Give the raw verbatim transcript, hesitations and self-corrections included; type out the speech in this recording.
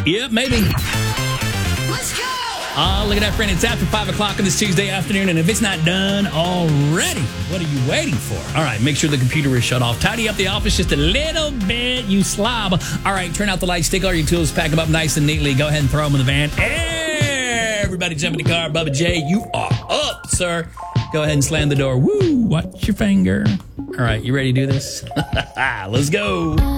Yep, maybe. Let's go! Oh, look at that, friend. It's after five o'clock on this Tuesday afternoon, and if it's not done already, what are you waiting for? All right, make sure the computer is shut off. Tidy up the office just a little bit, you slob. All right, turn out the lights, take all your tools, pack them up nice and neatly. Go ahead and throw them in the van. Everybody jump in the car. Bubba J, you are up, sir. Go ahead and slam the door. Woo, watch your finger. All right, you ready to do this? Let's go.